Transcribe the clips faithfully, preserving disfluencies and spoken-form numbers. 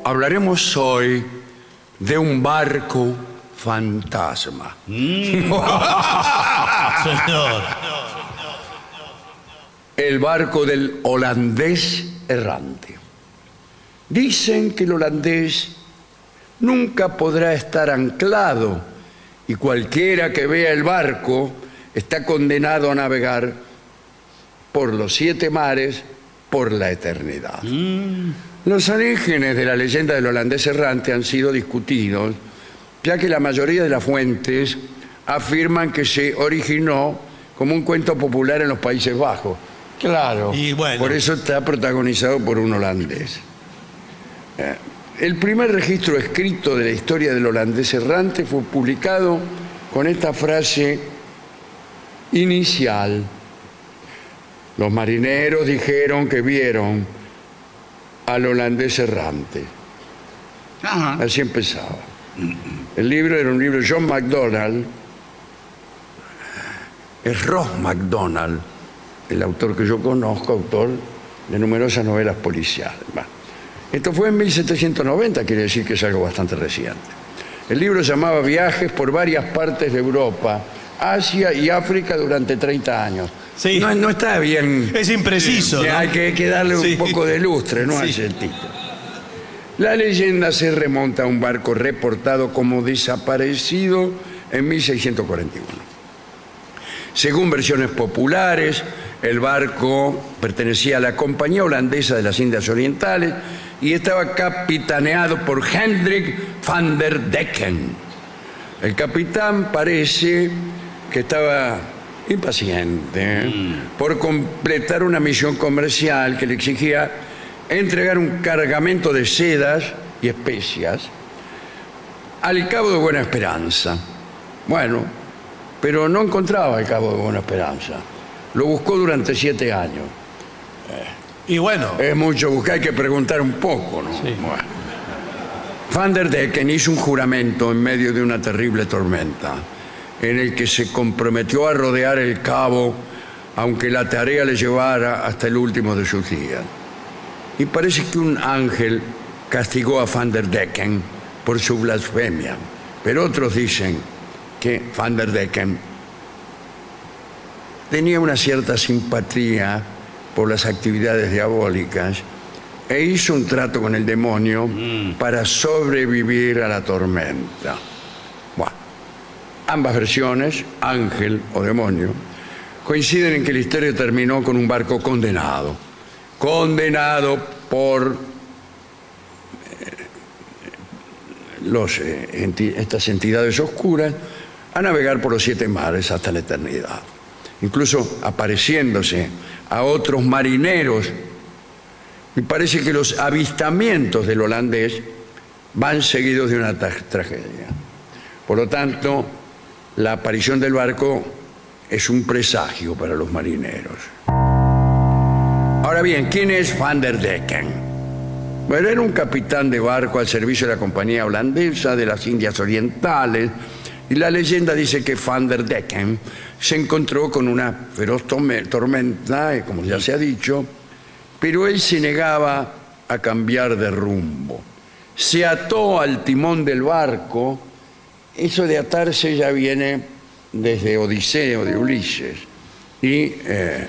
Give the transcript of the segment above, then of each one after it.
hablaremos hoy de un barco fantasma. Mm. Señor. El barco del holandés errante. Dicen que el holandés nunca podrá estar anclado y cualquiera que vea el barco está condenado a navegar por los siete mares por la eternidad. Mm. Los orígenes de la leyenda del holandés errante han sido discutidos, ya que la mayoría de las fuentes afirman que se originó como un cuento popular en los Países Bajos. Claro, y bueno. Por eso está protagonizado por un holandés. Eh, el primer registro escrito de la historia del holandés errante fue publicado con esta frase inicial. Los marineros dijeron que vieron al holandés errante. Ajá. Así empezaba. El libro era un libro de John MacDonald. Es Ross MacDonald, el autor que yo conozco, autor de numerosas novelas policiales. Bueno, esto fue en mil setecientos noventa, quiere decir que es algo bastante reciente. El libro se llamaba Viajes por varias partes de Europa, Asia y África durante treinta años. Sí. No, no está bien. Es impreciso. Sí, ¿no? Hay que, que darle sí. un poco de lustre, ¿no? Sí. A ese título. La leyenda se remonta a un barco reportado como desaparecido en mil seiscientos cuarenta y uno. Según versiones populares, el barco pertenecía a la Compañía Holandesa de las Indias Orientales y estaba capitaneado por Hendrik van der Decken. El capitán parece que estaba impaciente mm. por completar una misión comercial que le exigía entregar un cargamento de sedas y especias al Cabo de Buena Esperanza. Bueno, pero no encontraba el Cabo de Buena Esperanza. Lo buscó durante siete años. Y bueno. Es mucho buscar, hay que preguntar un poco, ¿no? Sí. Bueno. Van der Decken hizo un juramento en medio de una terrible tormenta, en el que se comprometió a rodear el cabo, aunque la tarea le llevara hasta el último de sus días. Y parece que un ángel castigó a Van der Decken por su blasfemia. Pero otros dicen que Van der Decken tenía una cierta simpatía por las actividades diabólicas e hizo un trato con el demonio mm. para sobrevivir a la tormenta. Bueno, ambas versiones, ángel o demonio, coinciden en que la historia terminó con un barco condenado. Condenado por eh, los, eh, enti estas entidades oscuras a navegar por los siete mares hasta la eternidad. Incluso apareciéndose a otros marineros. Y parece que los avistamientos del holandés van seguidos de una tra tragedia. Por lo tanto, la aparición del barco es un presagio para los marineros. Ahora bien, ¿quién es Van der Decken? Bueno, era un capitán de barco al servicio de la Compañía Holandesa de las Indias Orientales, y la leyenda dice que Van der Decken se encontró con una feroz tormenta, como ya se ha dicho, pero él se negaba a cambiar de rumbo. Se ató al timón del barco. Eso de atarse ya viene desde Odiseo, de Ulises. Y eh,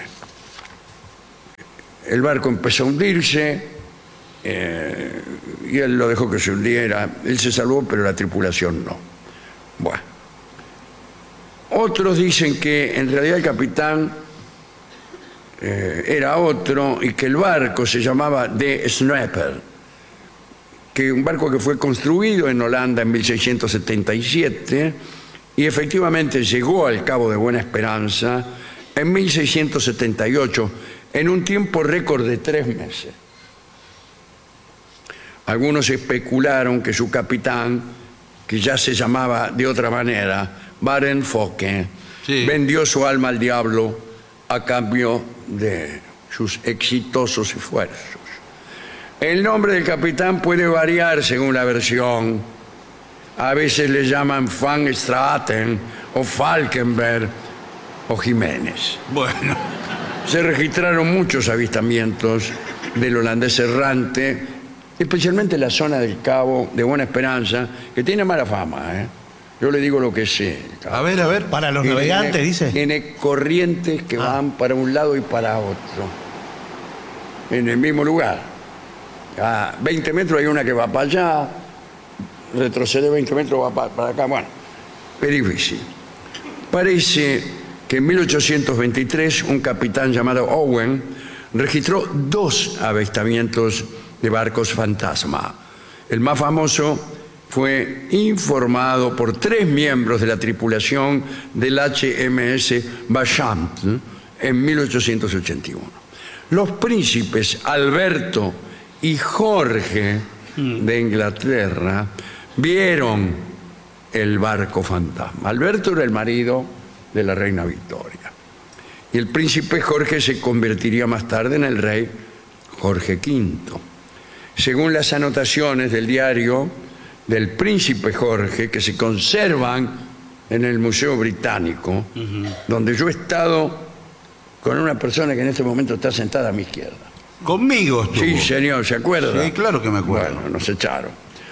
el barco empezó a hundirse eh, y él lo dejó que se hundiera. Él se salvó, pero la tripulación no. Bueno. Otros dicen que en realidad el capitán eh, era otro y que el barco se llamaba De Snapper, que un barco que fue construido en Holanda en mil seiscientos setenta y siete y efectivamente llegó al Cabo de Buena Esperanza en mil seiscientos setenta y ocho en un tiempo récord de tres meses. Algunos especularon que su capitán, que ya se llamaba de otra manera, Baron Focke, sí. vendió su alma al diablo a cambio de sus exitosos esfuerzos. El nombre del capitán puede variar según la versión. A veces le llaman Van Straten o Falkenberg o Jiménez. Bueno. Se registraron muchos avistamientos del holandés errante especialmente la zona del Cabo de Buena Esperanza, que tiene mala fama, ¿eh? Yo le digo lo que sé. A ver, a ver. Para los Tiene- navegantes, dice. Tiene corrientes que Ah. van para un lado y para otro, en el mismo lugar. A veinte metros hay una que va para allá, retrocede veinte metros, va pa- para acá. Bueno, es difícil. Parece que en mil ochocientos veintitrés un capitán llamado Owen registró dos avistamientos de barcos fantasma. El más famoso fue informado por tres miembros de la tripulación del H M S Basham en mil ochocientos ochenta y uno. Los príncipes Alberto y Jorge de Inglaterra vieron el barco fantasma. Alberto era el marido de la reina Victoria. Y el príncipe Jorge se convertiría más tarde en el rey Jorge quinto. Según las anotaciones del diario del príncipe Jorge, que se conservan en el Museo Británico, uh-huh. donde yo he estado con una persona que en este momento está sentada a mi izquierda. Conmigo estuvo. Sí, señor, ¿se acuerda? Sí, claro que me acuerdo. Bueno, nos echaron.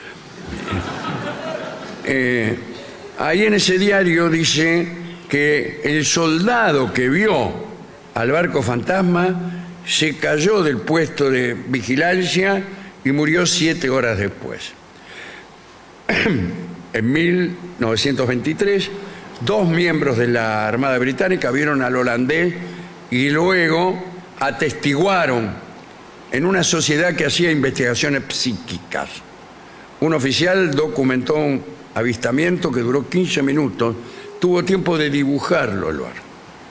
Eh, ahí en ese diario dice que el soldado que vio al barco fantasma se cayó del puesto de vigilancia y murió siete horas después. En mil novecientos veintitrés, dos miembros de la Armada Británica vieron al holandés y luego atestiguaron en una sociedad que hacía investigaciones psíquicas. Un oficial documentó un avistamiento que duró quince minutos, tuvo tiempo de dibujarlo el barco.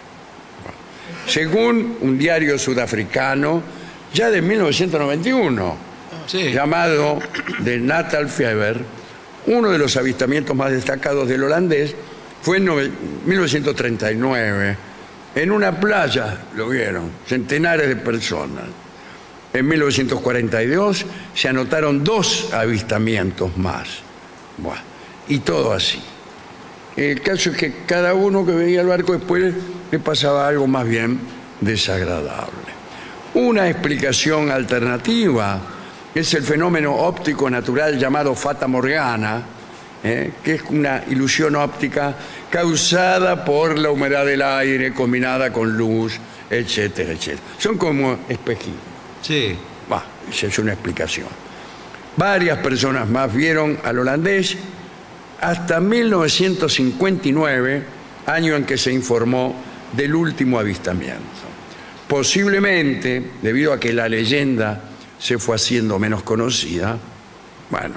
Según un diario sudafricano, ya de mil novecientos noventa y uno, sí. llamado The Natal Fever, uno de los avistamientos más destacados del holandés fue en mil novecientos treinta y nueve. En una playa lo vieron, centenares de personas. En mil novecientos cuarenta y dos se anotaron dos avistamientos más. Bueno, y todo así. El caso es que cada uno que veía el barco después le pasaba algo más bien desagradable. Una explicación alternativa es el fenómeno óptico natural llamado Fata Morgana, eh, que es una ilusión óptica causada por la humedad del aire combinada con luz, etcétera, etcétera. Son como espejismos. Sí. Bah, esa es una explicación. Varias personas más vieron al holandés hasta mil novecientos cincuenta y nueve, año en que se informó del último avistamiento. Posiblemente, debido a que la leyenda se fue haciendo menos conocida, bueno,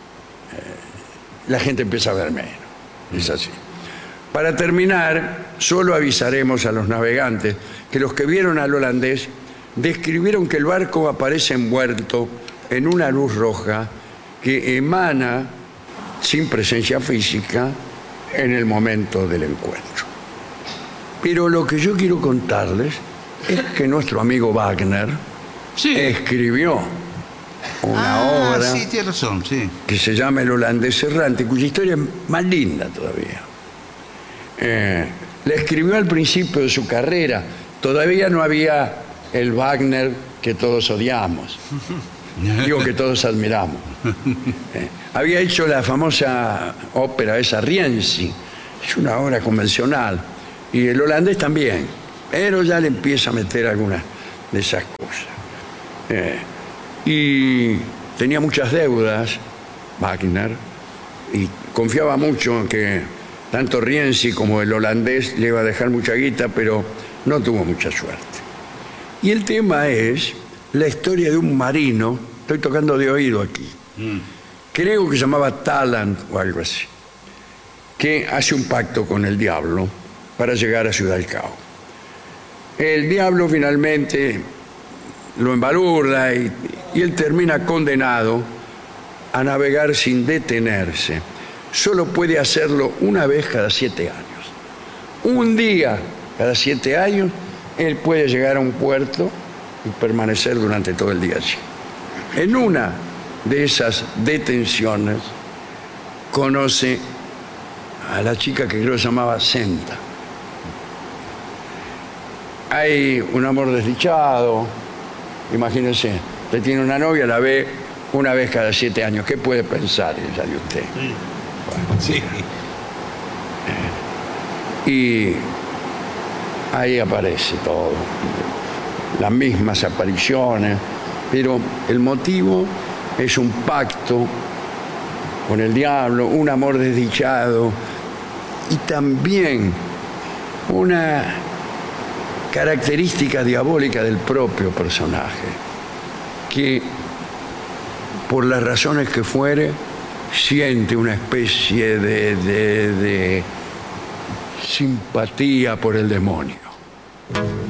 eh, la gente empieza a ver menos. Es así. Para terminar, solo avisaremos a los navegantes que los que vieron al holandés describieron que el barco aparece envuelto en una luz roja que emana sin presencia física en el momento del encuentro. Pero lo que yo quiero contarles es que nuestro amigo Wagner sí. escribió una ah, obra sí, tiene razón, sí. que se llama El holandés errante, cuya historia es más linda todavía. Eh, la escribió al principio de su carrera. Todavía no había el Wagner que todos odiamos. Digo que todos admiramos. Eh, había hecho la famosa ópera esa Rienzi. Es una obra convencional. Y el holandés también. Pero ya le empieza a meter algunas de esas cosas. Eh, y tenía muchas deudas, Wagner, y confiaba mucho en que tanto Rienzi como el holandés le iba a dejar mucha guita, pero no tuvo mucha suerte. Y el tema es la historia de un marino, estoy tocando de oído aquí, mm. creo que se llamaba Tallant o algo así, que hace un pacto con el diablo para llegar a Ciudad del Cabo. El diablo finalmente lo embalurda y, y él termina condenado a navegar sin detenerse. Solo puede hacerlo una vez cada siete años. Un día cada siete años él puede llegar a un puerto y permanecer durante todo el día allí. En una de esas detenciones conoce a la chica que creo que se llamaba Senta. Hay un amor desdichado, imagínense, usted tiene una novia, la ve una vez cada siete años. ¿Qué puede pensar ella de usted? Sí. Y ahí aparece todo, las mismas apariciones, pero el motivo es un pacto con el diablo, un amor desdichado y también una característica diabólica del propio personaje, que por las razones que fuere siente una especie de, de, de simpatía por el demonio.